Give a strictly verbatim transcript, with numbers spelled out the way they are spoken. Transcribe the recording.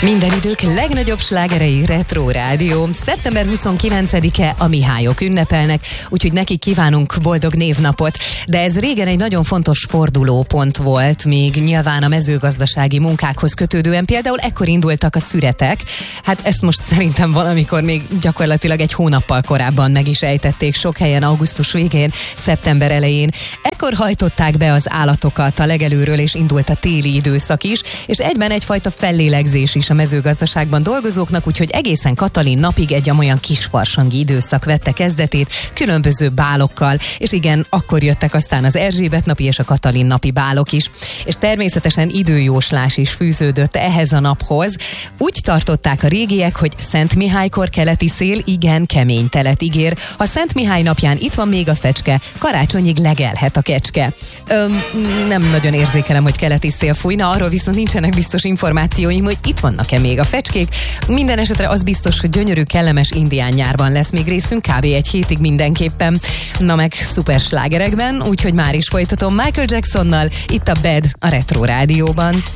Minden idők legnagyobb slágerei Retro Rádió. szeptember huszonkilencedike a Mihályok ünnepelnek, úgyhogy nekik kívánunk boldog névnapot. De ez régen egy nagyon fontos fordulópont volt, míg nyilván a mezőgazdasági munkákhoz kötődően például ekkor indultak a szüretek. Hát ezt most szerintem valamikor még gyakorlatilag egy hónappal korábban meg is ejtették sok helyen augusztus végén, szeptember elején. Ekkor hajtották be az állatokat a legelőről, és indult a téli időszak is, és egyben egyfajta fellélegzés is a mezőgazdaságban dolgozóknak, úgyhogy egészen Katalin napig egy olyan kisfarsangi időszak vette kezdetét, különböző bálokkal, és igen, akkor jöttek aztán az Erzsébet napi és a Katalin napi bálok is. És természetesen időjóslás is fűződött ehhez a naphoz. Úgy tartották a régiek, hogy Szent Mihálykor keleti szél igen kemény telet ígér. Ha Szent Mihály napján itt van még a fecske, karácsonyig legelhet a kecske. Öm, nem nagyon érzékelem, hogy keleti szél fújna, arról viszont nincsenek biztos információim, hogy itt vannak-e még a fecskék. Minden esetre az biztos, hogy gyönyörű, kellemes indián nyárban lesz még részünk, kb. Egy hétig mindenképpen. Na meg szuper slágerekben, úgyhogy már is folytatom Michael Jacksonnal, itt a Bad a Retro Rádióban.